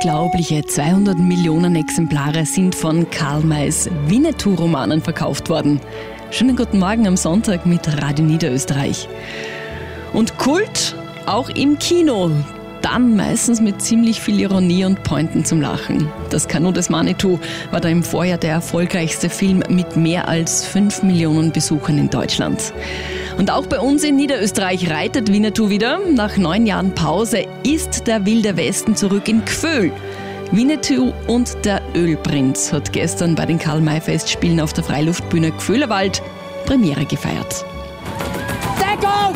Unglaubliche 200 Millionen Exemplare sind von Karl Mays Winnetou-Romanen verkauft worden. Schönen guten Morgen am Sonntag mit Radio Niederösterreich. Und Kult auch im Kino. Dann meistens mit ziemlich viel Ironie und Pointen zum Lachen. Das Kanu des Manitou war da im Vorjahr der erfolgreichste Film mit mehr als 5 Millionen Besuchern in Deutschland. Und auch bei uns in Niederösterreich reitet Winnetou wieder. Nach 9 Jahren Pause ist der Wilde Westen zurück in Gföhl. Winnetou und der Ölprinz hat gestern bei den Karl-May-Festspielen auf der Freiluftbühne Gföhlerwald Premiere gefeiert. Deckung!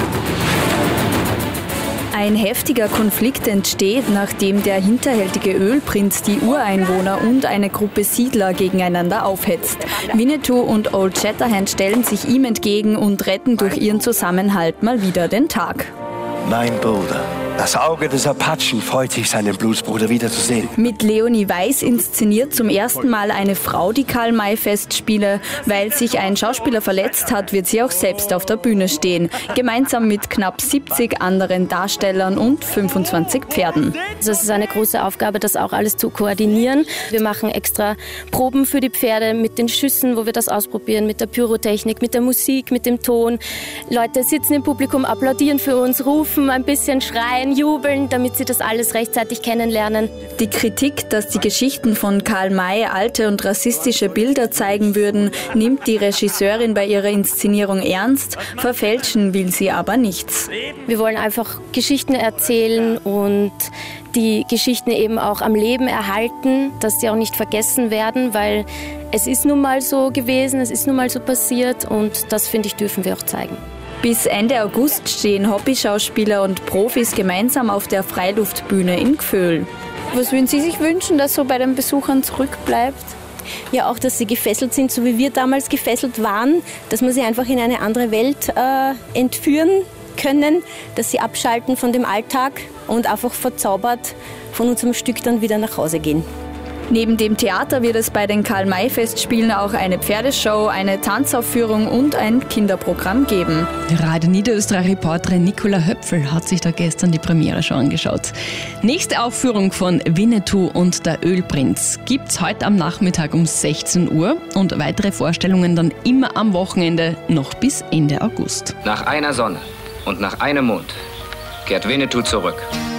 Ein heftiger Konflikt entsteht, nachdem der hinterhältige Ölprinz die Ureinwohner und eine Gruppe Siedler gegeneinander aufhetzt. Winnetou und Old Shatterhand stellen sich ihm entgegen und retten durch ihren Zusammenhalt mal wieder den Tag. Mein Bruder. Das Auge des Apachen freut sich, seinen Blutsbruder wiederzusehen. Mit Leonie Weiß inszeniert zum ersten Mal eine Frau die Karl-May-Festspiele. Weil sich ein Schauspieler verletzt hat, wird sie auch selbst auf der Bühne stehen. Gemeinsam mit knapp 70 anderen Darstellern und 25 Pferden. Also es ist eine große Aufgabe, das auch alles zu koordinieren. Wir machen extra Proben für die Pferde mit den Schüssen, wo wir das ausprobieren, mit der Pyrotechnik, mit der Musik, mit dem Ton. Leute sitzen im Publikum, applaudieren für uns, rufen ein bisschen, schreien, jubeln, damit sie das alles rechtzeitig kennenlernen. Die Kritik, dass die Geschichten von Karl May alte und rassistische Bilder zeigen würden, nimmt die Regisseurin bei ihrer Inszenierung ernst, verfälschen will sie aber nichts. Wir wollen einfach Geschichten erzählen und die Geschichten eben auch am Leben erhalten, dass sie auch nicht vergessen werden, weil es ist nun mal so gewesen, es ist nun mal so passiert und das, finde ich, dürfen wir auch zeigen. Bis Ende August stehen Hobbyschauspieler und Profis gemeinsam auf der Freiluftbühne in Gföhl. Was würden Sie sich wünschen, dass so bei den Besuchern zurückbleibt? Ja, auch, dass sie gefesselt sind, so wie wir damals gefesselt waren, dass wir sie einfach in eine andere Welt entführen können, dass sie abschalten von dem Alltag und einfach verzaubert von unserem Stück dann wieder nach Hause gehen. Neben dem Theater wird es bei den Karl-May-Festspielen auch eine Pferdeshow, eine Tanzaufführung und ein Kinderprogramm geben. Radio Niederösterreich-Reporterin Nicola Höpfel hat sich da gestern die Premiere schon angeschaut. Nächste Aufführung von Winnetou und der Ölprinz gibt's heute am Nachmittag um 16 Uhr und weitere Vorstellungen dann immer am Wochenende noch bis Ende August. Nach einer Sonne und nach einem Mond kehrt Winnetou zurück.